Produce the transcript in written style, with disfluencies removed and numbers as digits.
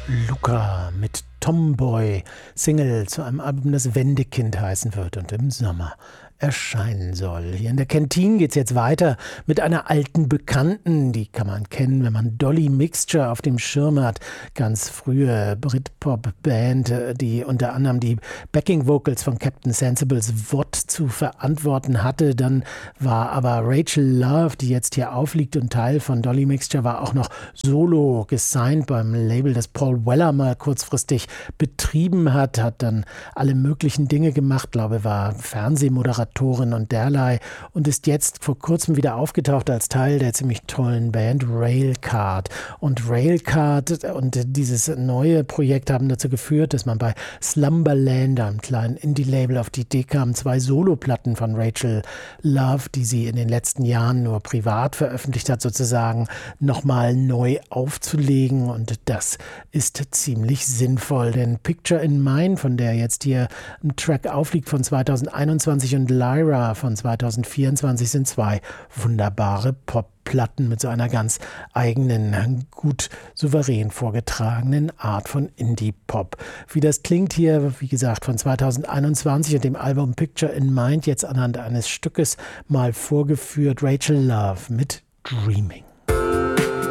Luca mit Tomboy, Single zu einem Album, das Wendekind heißen wird und im Sommer erscheinen soll. Hier in der Kantine geht's jetzt weiter mit einer alten Bekannten, die kann man kennen, wenn man Dolly Mixture auf dem Schirm hat. Ganz frühe Britpop-Band, die unter anderem die Backing-Vocals von Captain Sensible's VOD zu verantworten hatte. Dann war aber Rachel Love, die jetzt hier aufliegt und Teil von Dolly Mixture war, auch noch solo gesigned beim Label, das Paul Weller mal kurzfristig betrieben hat dann alle möglichen Dinge gemacht, glaube war Fernsehmoderatorin und derlei und ist jetzt vor kurzem wieder aufgetaucht als Teil der ziemlich tollen Band Railcard. Und Railcard und dieses neue Projekt haben dazu geführt, dass man bei Slumberland, einem kleinen Indie-Label, auf die Idee kam, 2 Soloplatten von Rachel Love, die sie in den letzten Jahren nur privat veröffentlicht hat, sozusagen nochmal neu aufzulegen. Und das ist ziemlich sinnvoll, denn Picture in Mind, von der jetzt hier ein Track aufliegt von 2021 und Lyra von 2024 sind 2 wunderbare Popplatten mit so einer ganz eigenen, gut souverän vorgetragenen Art von Indie-Pop. Wie das klingt hier, wie gesagt, von 2021 und dem Album Picture in Mind, jetzt anhand eines Stückes mal vorgeführt, Rachel Love mit Dreaming.